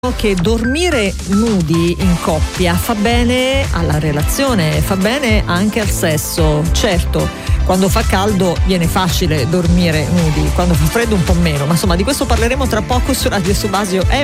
che dormire nudi in coppia fa bene alla relazione, fa bene anche al sesso. Certo, quando fa caldo viene facile dormire nudi, quando fa freddo un po' meno, ma insomma di questo parleremo tra poco su Radio Subasio.